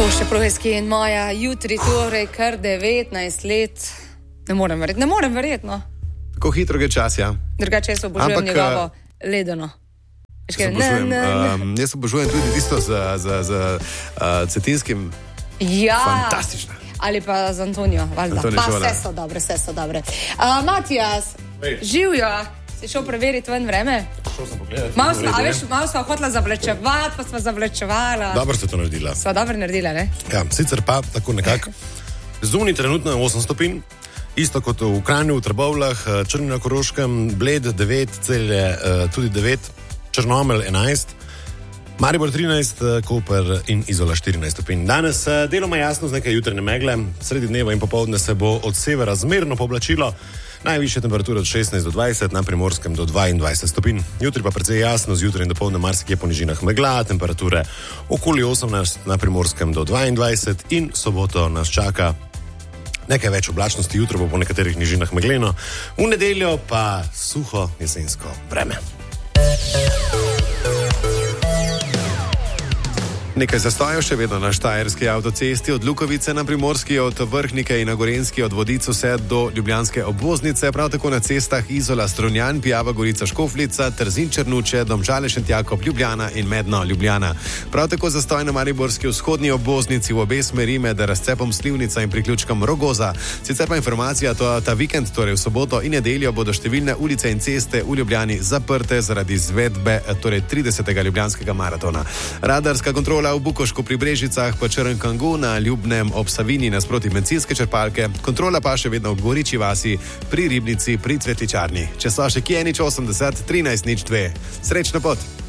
To še Proheski in Maja, jutri torej kar 19 let. Ne morem verjeti, no. Tako hitro je čas, ja. Drugače jaz obožujem njegovo ledeno. Jaz obožujem tudi tisto z Cetinskim. Ja. Fantastično. Ali pa z Antonijo, valjda. Pa vse so dobre. Matijas, živjo. Si šel preveriti ven vreme? Šel sem pogledati. Malo sva hotela zavlečevati, pa sva zavlečevala. Dobro ste to naredila. Sva dobro naredila, ne? Ja, sicer pa tako nekako. Zunaj trenutno je 8 stopinj, isto kot v Kranju, v Trbovljah, Črni na Koroškem, Bled 9, Celje tudi 9, Črnomelj 11, Maribor 13, Koper in Izola 14 stopinj. Danes deloma jasno z nekaj jutranje megle, sredi dneva in popoldne se bo od severa zmerno poblačilo. Najvišje temperature od 16 do 20, na Primorskem do 22 stopinj. Jutri pa precej jasno, zjutraj in dopoldne marsikje po nižinah megla, temperature okoli 18, na Primorskem do 22 in soboto nas čaka nekaj več oblačnosti, jutro bo po nekaterih nižinah megleno, v nedeljo pa suho jesensko vreme. Nekaj zastojev še vedno na štajerski avtocesti od Lukovice na Primorski, od Vrhnike in na Gorenjski, od Vodic vse do ljubljanske obvoznice, prav tako na cestah Izola Strunjan, Pijava Gorica Škofljica, Trzin Črnuče, Domžale Šentjakov Ljubljana in Medno Ljubljana. Prav tako zastoj na mariborski vzhodni obvoznici v obe smeri med razcepom Slivnica in priključkom Rogoza. Sicer pa informacija, ta vikend, torej v soboto in nedeljo, bodo številne ulice in ceste v Ljubljani zaprte zaradi izvedbe, torej 30. ljubljanskega maratona. Radarska kontrola v Bukošku pri Brežicah, pa Črnkangu na Ljubnem ob Savinji nasproti bencinske črpalke, kontrola pa še vedno v Goriči vasi, pri Ribnici, pri Cvetličarni. Če so še kje, 80 13 02. Srečno pot!